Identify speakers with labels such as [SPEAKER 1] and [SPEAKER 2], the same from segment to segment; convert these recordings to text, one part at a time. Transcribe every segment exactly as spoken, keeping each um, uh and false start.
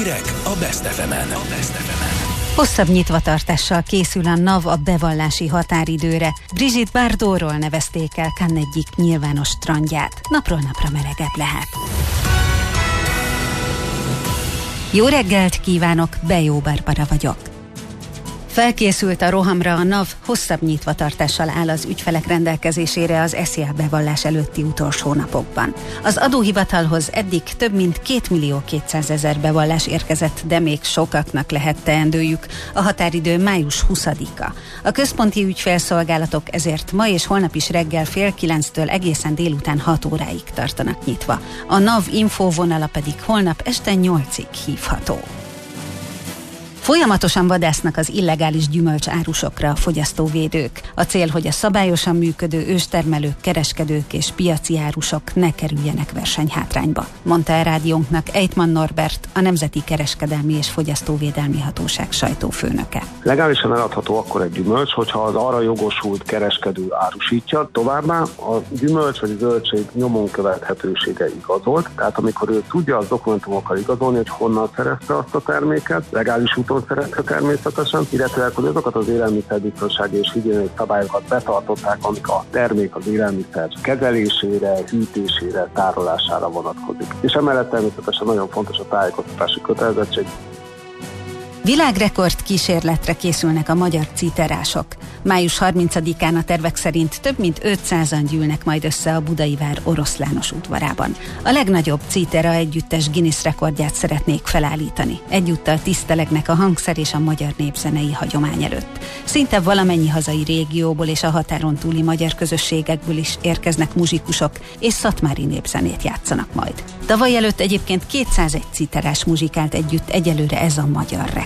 [SPEAKER 1] Hírek a Best ef emen. A Best ef emen.
[SPEAKER 2] Hosszabb nyitvatartással készül a NAV a bevallási határidőre. Brigitte Bardotról nevezték el Cannes egyik nyilvános strandját. Napról napra melegebb lehet. Jó reggelt kívánok, Bejó Barbara vagyok. Felkészült a rohamra a NAV, hosszabb nyitvatartással áll az ügyfelek rendelkezésére az es zé á bevallás előtti utolsó napokban. Az adóhivatalhoz eddig több mint két millió kétszázezer bevallás érkezett, de még sokaknak lehet teendőjük. A határidő május huszadika. A központi ügyfélszolgálatok ezért ma és holnap is reggel fél kilenctől egészen délután hat óráig tartanak nyitva. A NAV infóvonala pedig holnap este nyolcig hívható. Folyamatosan vadásznak az illegális gyümölcsárusokra a fogyasztóvédők. A cél, hogy a szabályosan működő őstermelők, kereskedők és piaci árusok ne kerüljenek versenyhátrányba, mondta a rádiónknak Ejtman Norbert, a Nemzeti Kereskedelmi és Fogyasztóvédelmi Hatóság sajtófőnöke.
[SPEAKER 3] Legálisan eladható akkor egy gyümölcs, hogyha az arra jogosult kereskedő árusítja, továbbá a gyümölcs vagy a zöldség nyomon követhetősége igazolt, tehát amikor ő tudja az dokumentumokkal igazolni, hogy honnan szerezte azt a terméket, legális úton szerezte természetesen, illetve hogy azokat az élelmiszerbiztonsági és higiéniai szabályokat betartották, amik a termék az élelmiszer kezelésére, hűtésére, tárolására vonatkozik. És emellett természetesen nagyon fontos a tájékoztatási kötelezettség.
[SPEAKER 2] Világrekord kísérletre készülnek a magyar citerások. május harmincadikán a tervek szerint több mint ötszázan gyűlnek majd össze a Budai vár oroszlános udvarában. A legnagyobb citera együttes Guinness rekordját szeretnék felállítani. Egyúttal tisztelegnek a hangszer és a magyar népzenei hagyomány előtt. Szinte valamennyi hazai régióból és a határon túli magyar közösségekből is érkeznek muzsikusok, és szatmári népzenét játszanak majd. Tavaly előtt egyébként kétszázegy citerás muzsikált együtt, egyelőre ez a magyar rekord.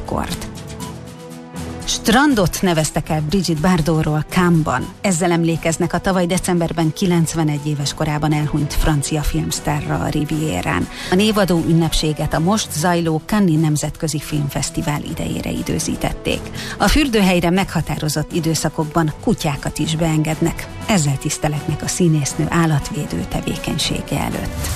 [SPEAKER 2] Strandot neveztek el Brigitte Bardotról Cannes-ban. Ezzel emlékeznek a tavaly decemberben kilencvenegy éves korában elhunyt francia filmsztárra a Rivierán. A névadó ünnepséget a most zajló Cannes-i Nemzetközi Filmfesztivál idejére időzítették. A fürdőhelyre meghatározott időszakokban kutyákat is beengednek. Ezzel tisztelegnek a színésznő állatvédő tevékenysége előtt.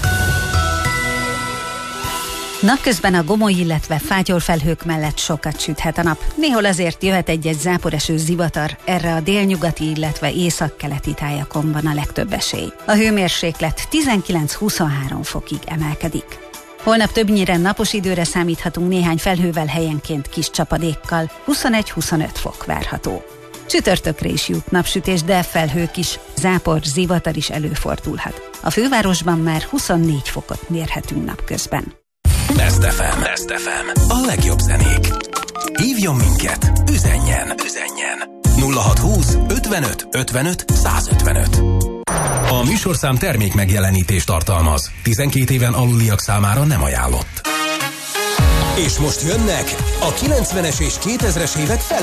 [SPEAKER 2] Napközben a gomoly, illetve fátyolfelhők mellett sokat süthet a nap. Néhol azért jöhet egy-egy záporeső zivatar, erre a délnyugati, illetve északkeleti tájakon van a legtöbb esély. A hőmérséklet tizenkilenc-huszonhárom fokig emelkedik. Holnap többnyire napos időre számíthatunk, néhány felhővel, helyenként kis csapadékkal, huszonegy-huszonöt fok várható. Csütörtökre is jut napsütés, de felhők is, zápor, zivatar is előfordulhat. A fővárosban már huszonnégy fokot mérhetünk napközben.
[SPEAKER 1] Best ef em. Best ef em. A legjobb zenék. Hívjon minket, üzenjen, üzenjen. nulla hatszázhúsz ötvenöt ötvenöt százötvenöt. A műsorszám termék megjelenítést tartalmaz. tizenkét éven aluliak számára nem ajánlott. És most jönnek a kilencvenes és kétezres évek fel